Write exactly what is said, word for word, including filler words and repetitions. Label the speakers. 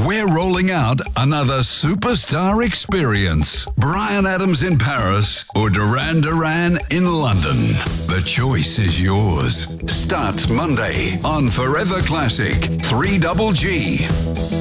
Speaker 1: We're rolling out another superstar experience. Bryan Adams in Paris or Duran Duran in London. The choice is yours. Starts Monday on Forever Classic three G G.